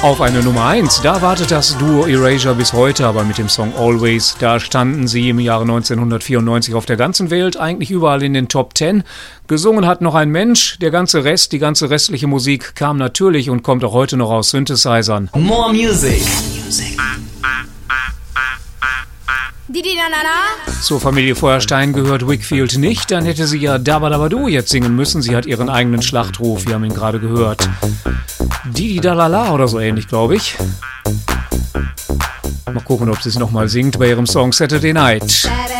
Auf eine Nummer 1, da wartet das Duo Erasure bis heute, aber mit dem Song Always, da standen sie im Jahre 1994 auf der ganzen Welt, eigentlich überall in den Top 10. Gesungen hat noch ein Mensch, der ganze Rest, die ganze restliche Musik kam natürlich und kommt auch heute noch aus Synthesizern. More Music. Zur Familie Feuerstein gehört Whigfield nicht, dann hätte sie ja Dabba Dabba Du jetzt singen müssen. Sie hat ihren eigenen Schlachtruf, wir haben ihn gerade gehört. Didi Dalala oder so ähnlich, glaube ich. Mal gucken, ob sie es nochmal singt bei ihrem Song Saturday Night.